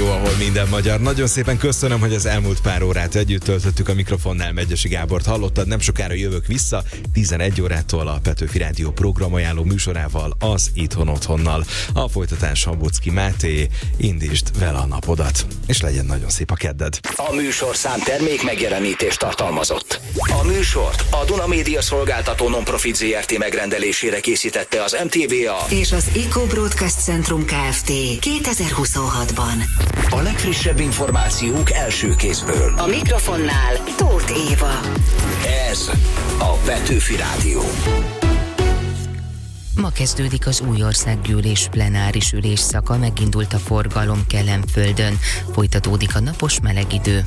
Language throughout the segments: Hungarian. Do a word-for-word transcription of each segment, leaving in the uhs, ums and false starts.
rádió, ahol minden magyar. Nagyon szépen köszönöm, hogy az elmúlt pár órát együtt töltöttük. A mikrofonnál Megyesi Gábort hallottad. Nem sokára jövök vissza, tizenegy órától a Petőfi Rádió programajánló műsorával, az Itthon Otthonnal. A folytatás Hambuczki Máté, indítsd vele a napodat, és legyen nagyon szép a kedded. A műsorszám termék megjelenítést tartalmazott. A műsort a Duna Média Szolgáltató Nonprofit zé er té megrendelésére készítette az em té vé á és az Eco Broadcast Centrum Kft. kétezer-huszonhatban. A legfrissebb információk első kézből. A mikrofonnál Tóth Éva. Ez a Petőfi Rádió. Ma kezdődik az új országgyűlés plenáris ülésszaka, megindult a forgalom Kelenföldön, folytatódik a napos meleg idő.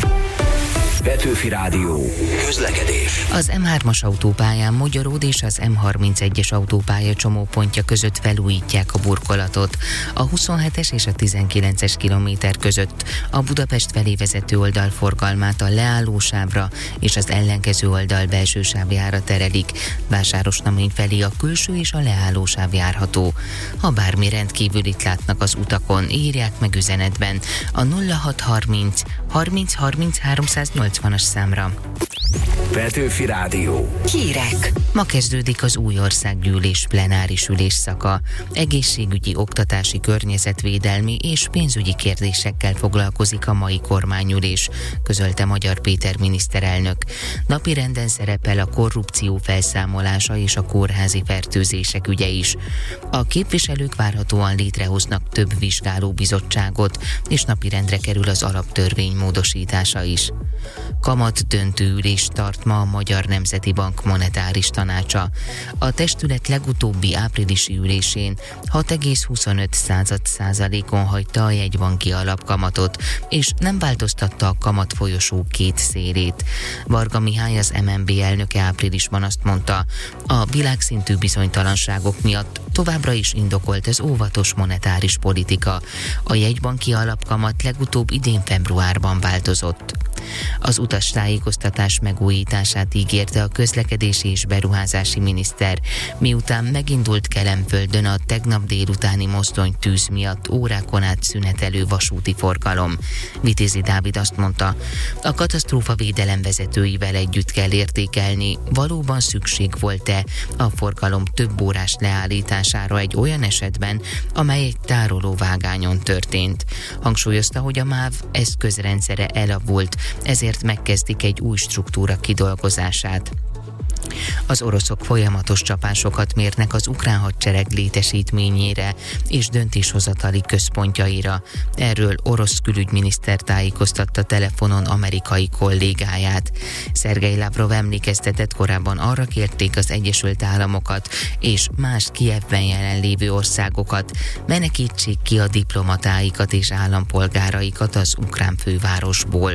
Petőfi Rádió. Közlekedés. Az em hármas autópályán Mogyoród és az em harmincegyes autópálya csomópontja között felújítják a burkolatot. A huszonhetes és a tizenkilences kilométer között a Budapest felé vezető oldal forgalmát a leállósávra és az ellenkező oldal belső sávjára terelik. Vásárosnamény felé a külső és a leállósáv járható. Ha bármi rendkívülit látnak az utakon, írják meg üzenetben a nulla hat harminc harminc harminc háromszáznyolcvanas számra. Petőfi Rádió. Hírek. Ma kezdődik az új országgyűlés plenáris ülésszaka. Egészségügyi, oktatási, környezetvédelmi és pénzügyi kérdésekkel foglalkozik a mai kormányülés, közölte Magyar Péter miniszterelnök. Napirenden szerepel a korrupció felszámolása és a kórházi fertőzések ügye is. A képviselők várhatóan létrehoznak több vizsgálóbizottságot, és napirendre kerül az alaptörvény módosítása is. Kamat döntő ülés tart ma a Magyar Nemzeti Bank monetáris tanácsa. A testület legutóbbi áprilisi ülésén hat egész huszonöt század százalékon hagyta a jegybanki alapkamatot, és nem változtatta a kamat folyosó két szélét. Varga Mihály, az em en bé elnöke áprilisban azt mondta, a világszintű bizonytalanságok miatt továbbra is indokolt az óvatos monetáris politika. A jegybanki alapkamat legutóbb idén februárban változott. Az utastájékoztatás megújítását ígérte a közlekedési és beruházási miniszter, miután megindult Kelenföldön a tegnap délutáni mozdonytűz miatt órákon át szünetelő vasúti forgalom. Vitézi Dávid azt mondta, a katasztrófavédelem vezetőivel együtt kell értékelni, valóban szükség volt-e a forgalom több órás leállítására egy olyan esetben, amely egy tárolóvágányon történt. Hangsúlyozta, hogy a MÁV eszközrendszere elavult, ezért megkezdik egy új struktúra kidolgozását. Az oroszok folyamatos csapásokat mérnek az ukrán hadsereg létesítményére és döntéshozatali központjaira. Erről orosz külügyminiszter tájékoztatta telefonon amerikai kollégáját. Szergej Lavrov emlékeztetett, korábban arra kérték az Egyesült Államokat és más Kijevben jelenlévő országokat, menekítsék ki a diplomatáikat és állampolgáraikat az ukrán fővárosból.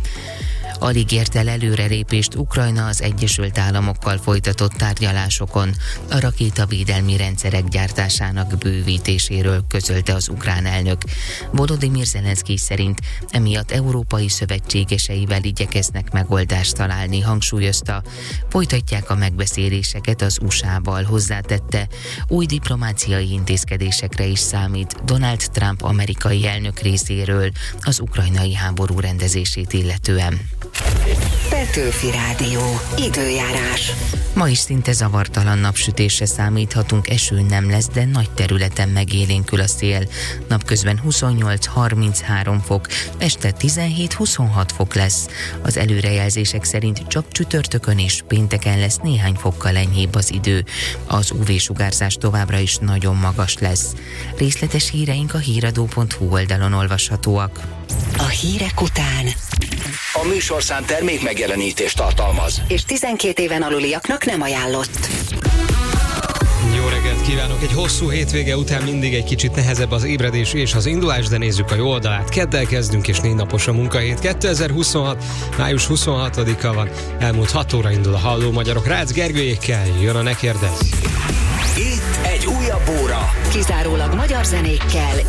Alig ért el előrelépést Ukrajna az Egyesült Államokkal folytatott tárgyalásokon a rakétavédelmi rendszerek gyártásának bővítéséről, közölte az ukrán elnök. Volodymyr Zelenszkij szerint emiatt európai szövetségeseivel igyekeznek megoldást találni, hangsúlyozta. Folytatják a megbeszéléseket az u es á-val, hozzátette. Új diplomáciai intézkedésekre is számít Donald Trump amerikai elnök részéről az ukrajnai háború rendezését illetően. Petőfi Rádió. Időjárás. Ma is szinte zavartalan napsütésre számíthatunk, eső nem lesz, de nagy területen megélénkül a szél. Napközben huszonnyolc-harminchárom fok, este tizenhét-huszonhat fok lesz. Az előrejelzések szerint csak csütörtökön és pénteken lesz néhány fokkal enyhébb az idő. Az ú vé-sugárzás továbbra is nagyon magas lesz. Részletes híreink a híradó pont hú oldalon olvashatóak. A hírek után A műsorszám termék megjelenítést tartalmaz, és tizenkét éven aluliaknak nem ajánlott. Jó reggelt kívánok! Egy hosszú hétvége után mindig egy kicsit nehezebb az ébredés és az indulás, de nézzük a jó oldalát. Keddel kezdünk, és négy napos a munkahét. kétezer-huszonhat. május huszonhatodika van. Elmúlt hat óra indul a Halló Magyarok. Rácz Gergőjékkel jön a Ne kérdezz! Itt egy újabb óra. Kizárólag magyar zenékkel